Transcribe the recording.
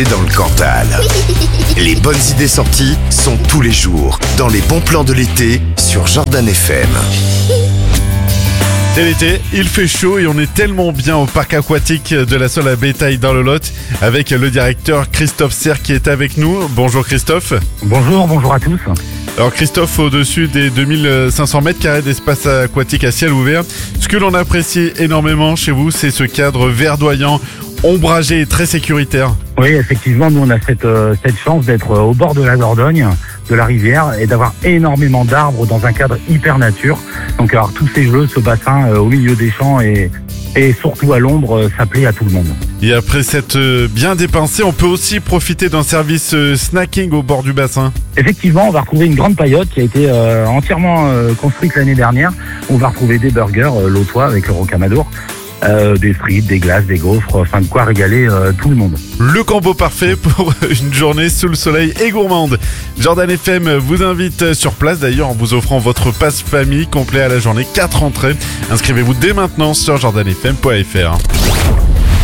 Dans le Cantal. Les bonnes idées sorties sont tous les jours dans les bons plans de l'été sur Jordan FM. C'est l'été, il fait chaud et on est tellement bien au parc aquatique de la Sole à Bétail dans le Lot avec le directeur Christophe Serre qui est avec nous. Bonjour Christophe. Bonjour à tous. Alors Christophe, au-dessus des 2500 mètres carrés d'espace aquatique à ciel ouvert, ce que l'on apprécie énormément chez vous, c'est ce cadre verdoyant, ombragé et très sécuritaire. Oui, effectivement, nous on a cette chance d'être au bord de la Dordogne, de la rivière, et d'avoir énormément d'arbres dans un cadre hyper nature. Donc alors tous ces jeux, ce bassin au milieu des champs et surtout à l'ombre, ça plaît à tout le monde. Et après cette bien dépensée, on peut aussi profiter d'un service snacking au bord du bassin. Effectivement, on va retrouver une grande paillote qui a été entièrement construite l'année dernière. On va retrouver des burgers lotois avec le rocamadour. Des frites, des glaces, des gaufres, enfin de quoi régaler tout le monde. Le combo parfait pour une journée sous le soleil et gourmande. Jordan FM vous invite sur place d'ailleurs en vous offrant votre passe famille complet à la journée, 4 entrées. Inscrivez-vous dès maintenant sur jordanfm.fr.